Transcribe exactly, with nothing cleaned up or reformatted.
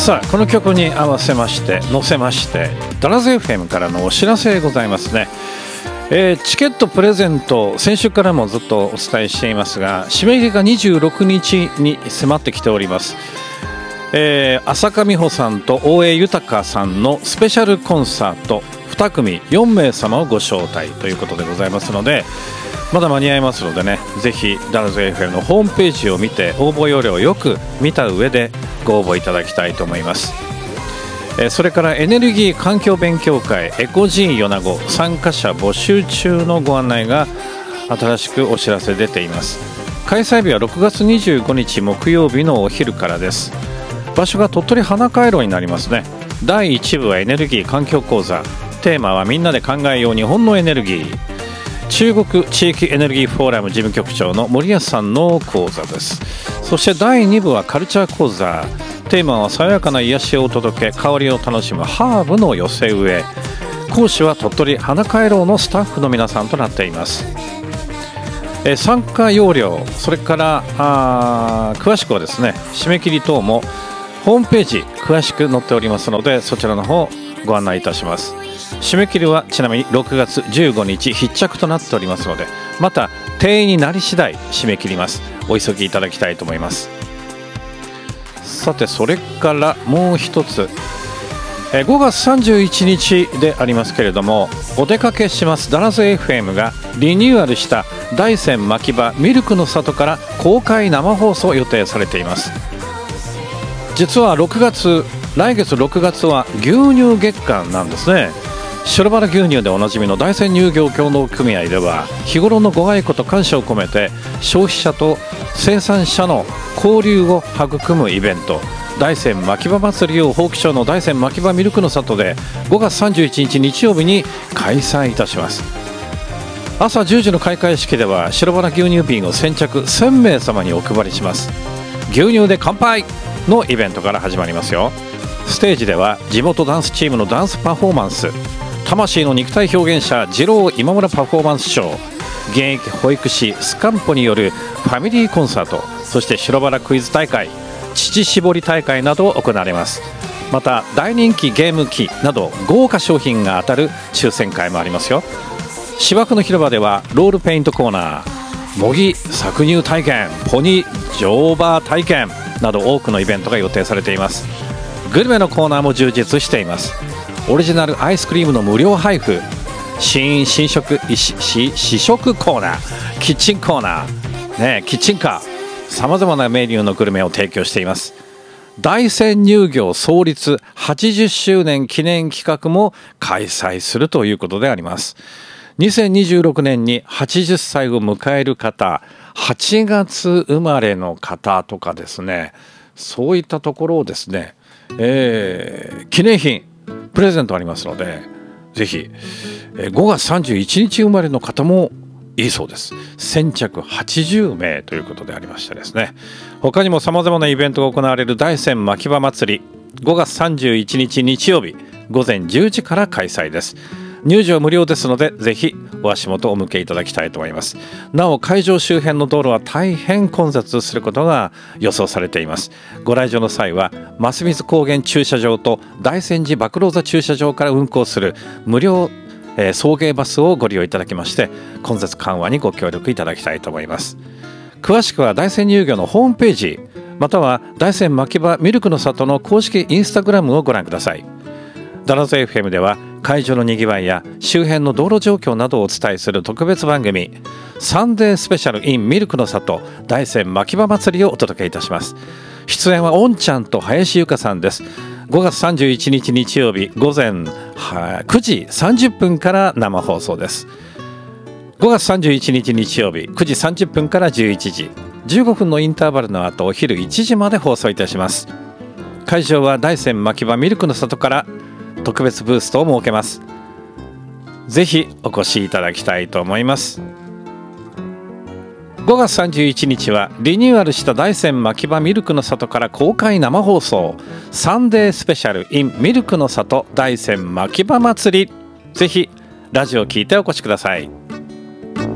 さあこの曲に合わせまして乗せましてダラズ エフエム からのお知らせございますね。えー、チケットプレゼント先週からもずっとお伝えしていますが、締め切りがにじゅうろくにちに迫ってきております。えー、浅香美穂さんと大江豊さんのスペシャルコンサートに組よんめい様をご招待ということでございますので、まだ間に合いますのでね、ぜひダラズ エフエム のホームページを見て応募要領をよく見た上でご応募いただきたいと思います。えー、それからエネルギー環境勉強会エコジー米子参加者募集中のご案内が新しくお知らせ出ています。開催日はろくがつにじゅうごにち木曜日のお昼からです。場所が鳥取花回路になりますね。だいいち部はエネルギー環境講座、テーマはみんなで考えよう日本のエネルギー。中国地域エネルギーフォーラム事務局長の森安さんの講座です。そしてだいに部はカルチャー講座、テーマは爽やかな癒しをお届け、香りを楽しむハーブの寄せ植え。講師は鳥取花回廊のスタッフの皆さんとなっています。え参加要領、それからあ詳しくはですね、締め切り等もホームページ詳しく載っておりますので、そちらの方ご案内いたします。締め切りはちなみにろくがつじゅうごにち必着となっておりますので、また定員になり次第締め切ります。お急ぎいただきたいと思います。さてそれからもう一つ、えごがつさんじゅういちにちでありますけれども、お出かけしますダラズ エフエム がリニューアルした大山牧場ミルクの里から公開生放送予定されています。実はろくがつ来月ろくがつは牛乳月間なんですね。白バラ牛乳でおなじみの大山乳業協同組合では、日頃のご愛顧と感謝を込めて消費者と生産者の交流を育むイベント、大山牧場祭りを宝木町の大山牧場ミルクの里でごがつさんじゅういちにち日曜日に開催いたします。朝じゅうじの開会式では白バラ牛乳瓶を先着せんめい様にお配りします。牛乳で乾杯のイベントから始まりますよ。ステージでは地元ダンスチームのダンスパフォーマンス、魂の肉体表現者二郎今村パフォーマンスショー、現役保育士スカンポによるファミリーコンサート、そして白バラクイズ大会、乳搾り大会など行われます。また大人気ゲーム機など豪華商品が当たる抽選会もありますよ。芝生の広場ではロールペイントコーナー、模擬搾乳体験、ポニー乗馬体験など多くのイベントが予定されています。グルメのコーナーも充実しています。オリジナルアイスクリームの無料配布、新新食試食コーナー、キッチンコーナー、ね、キッチンカー、さまざまなメニューのグルメを提供しています。大山乳業創立はちじゅっしゅうねん記念企画も開催するということであります。にせんにじゅうろくねんにはちじゅっさいを迎える方、はちがつ生まれの方とかですね、そういったところをですね、えー、記念品プレゼントありますので、ぜひごがつさんじゅういちにち生まれの方もいいそうです。先着はちじゅうめいということでありましてですね、他にも様々なイベントが行われる大山牧場祭り、ごがつさんじゅういちにち日曜日ごぜんじゅうじから開催です。入場無料ですので、ぜひお足元をお向けいただきたいと思います。なお会場周辺の道路は大変混雑することが予想されています。ご来場の際は増水高原駐車場と大山寺麦蝋座駐車場から運行する無料、えー、送迎バスをご利用いただきまして、混雑緩和にご協力いただきたいと思います。詳しくは大山乳業のホームページ、または大山牧場ミルクの里の公式インスタグラムをご覧ください。ダラズ エフエム では会場のにぎわいや周辺の道路状況などをお伝えする特別番組、サンデースペシャル in ミルクの里大山牧場祭りをお届けいたします。出演はおんちゃんと林由香さんです。ごがつさんじゅういちにち日曜日午前くじさんじゅっぷんから生放送です。ごがつさんじゅういちにち日曜日くじさんじゅっぷんからじゅういちじ、じゅうごふんのインターバルの後お昼いちじまで放送いたします。会場は大山牧場ミルクの里から特別ブーストを設けます。ぜひお越しいただきたいと思います。ごがつさんじゅういちにちはリニューアルした大山牧場ミルクの里から公開生放送、サンデースペシャル in ミルクの里大山牧場祭り、ぜひラジオを聞いてお越しください。